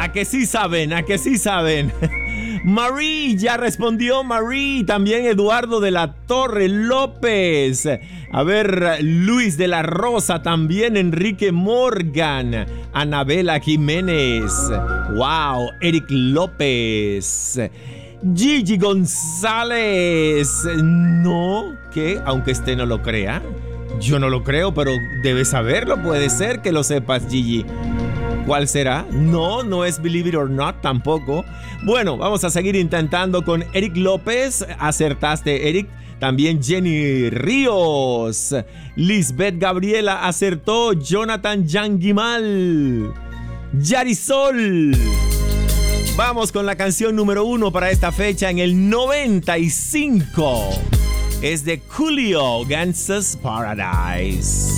A que sí saben, a que sí saben. Marie, ya respondió Marie. También Eduardo de la Torre López. A ver, Luis de la Rosa también. Enrique Morgan. Anabela Jiménez. Wow, Eric López. Gigi González. No, que aunque usted no lo crea. Yo no lo creo, pero debe saberlo. Puede ser que lo sepas, Gigi. ¿Cuál será? No, no es Believe It or Not tampoco. Bueno, vamos a seguir intentando con Eric López. Acertaste, Eric. También Jenny Ríos. Lisbeth Gabriela acertó. Jonathan Yanguimal. Yarisol. Vamos con la canción número 1 para esta fecha en el 95. Es de Coolio, Gangsta's Paradise.